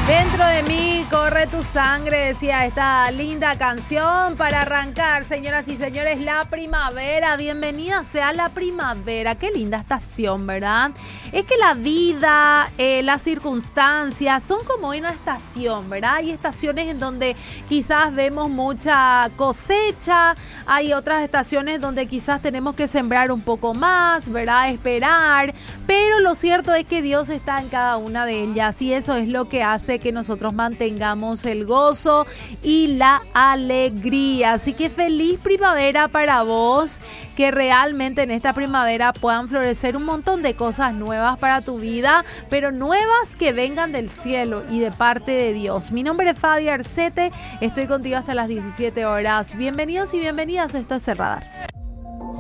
Dentro de mí corre tu sangre, decía esta linda canción para arrancar, señoras y señores, la primavera. Bienvenida sea la primavera. Qué linda estación, ¿verdad? Es que la vida, las circunstancias son como una estación, ¿verdad? Hay estaciones en donde quizás vemos mucha cosecha, hay otras estaciones donde quizás tenemos que sembrar un poco más, ¿verdad? Esperar, pero lo cierto es que Dios está en cada una de ellas y eso es lo que hace que nosotros mantengamos el gozo y la alegría. Así que feliz primavera para vos, que realmente en esta primavera puedan florecer un montón de cosas nuevas para tu vida, pero nuevas que vengan del cielo y de parte de Dios. Mi nombre es Fabi Arcete, estoy contigo hasta las 17 horas. Bienvenidos y bienvenidas, esto es El Radar.